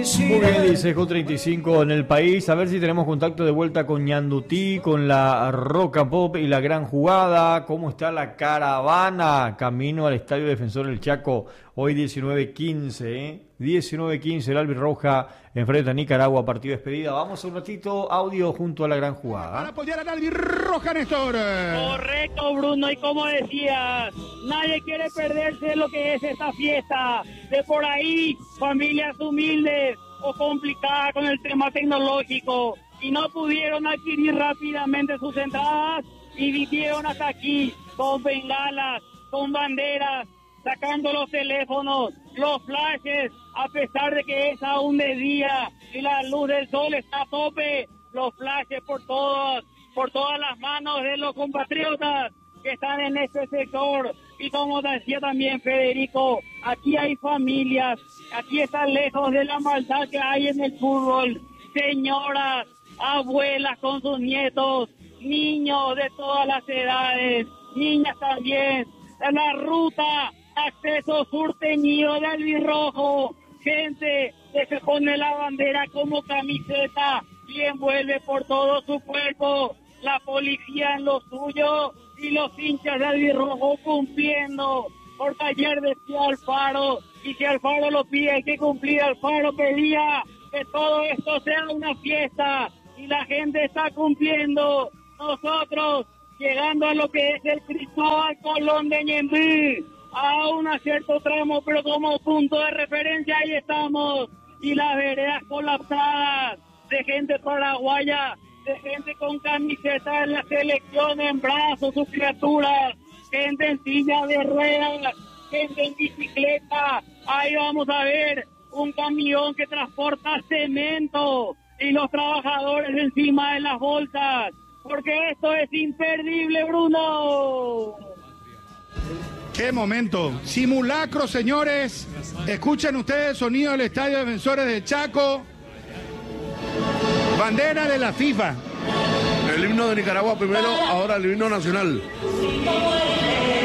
Muy bien, dice con 35 en el país. A ver si tenemos contacto de vuelta con Ñandutí, con la Roca Pop y la gran jugada. ¿Cómo está la caravana? Camino al Estadio Defensor del Chaco. Hoy 19:15, 19:15 el Albirroja enfrenta a Nicaragua, partido de despedida. Vamos a un ratito, audio junto a la gran jugada. Para apoyar al Albirroja, Néstor. Correcto, Bruno, y como decías, nadie quiere perderse lo que es esta fiesta. De por ahí, familias humildes o complicadas con el tema tecnológico y no pudieron adquirir rápidamente sus entradas y vinieron hasta aquí con bengalas, con banderas, sacando los teléfonos, los flashes, a pesar de que es aún de día y la luz del sol está a tope, los flashes por todas las manos de los compatriotas que están en este sector. Y como decía también Federico, aquí hay familias, aquí están lejos de la maldad que hay en el fútbol, señoras, abuelas con sus nietos, niños de todas las edades, niñas también, en la ruta acceso sur teñido de albirrojo, gente que se pone la bandera como camiseta y envuelve por todo su cuerpo, la policía en lo suyo y los hinchas de albirrojo cumpliendo, porque ayer decía Alfaro, y si Alfaro lo pide hay que cumplir. Alfaro pedía que todo esto sea una fiesta y la gente está cumpliendo. Nosotros llegando a lo que es el Cristóbal Colón de Ñemby, a un cierto tramo, pero como punto de referencia ahí estamos, y las veredas colapsadas de gente paraguaya, de gente con camiseta en la selección en brazos, sus criaturas, gente en silla de ruedas, gente en bicicleta. Ahí vamos a ver un camión que transporta cemento y los trabajadores encima de las bolsas, porque esto es imperdible, Bruno. ¡Qué momento! Simulacro, señores. Escuchen ustedes el sonido del Estadio Defensores del Chaco. Bandera de la FIFA. El himno de Nicaragua primero, ahora el himno nacional.